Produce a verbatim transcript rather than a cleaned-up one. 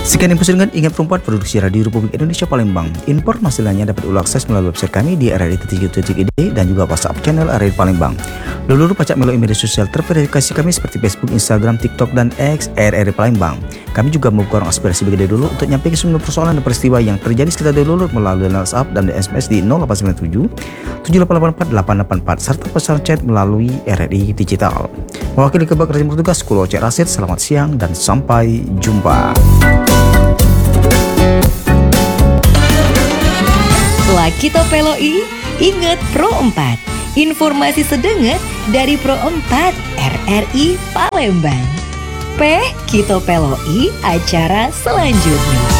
Sekian info dengan Ingat Perempuan Produksi Radio Republik Indonesia Palembang. Informasi lainnya dapat ulu akses melalui website kami di r r i titik titik i d dan juga WhatsApp channel R R I Palembang. Dulu pacak melalui media sosial terverifikasi kami seperti Facebook, Instagram, TikTok, dan X R R I Palembang. Kami juga membuka ruang aspirasi bagi dulu untuk nyampaikan semua persoalan dan peristiwa yang terjadi sekitar dulu melalui WhatsApp dan S M S di nol delapan sembilan tujuh tujuh delapan delapan empat delapan delapan empat serta pesan chat melalui R R I Digital. Mewakili Kebak Kerajaan Bertugas, Kulo Cek Rasid, selamat siang dan sampai jumpa. Lakito Peloi, ingat Pro empat. Informasi sedenget dari Pro empat R R I Palembang. Peh Kito Peloi acara selanjutnya.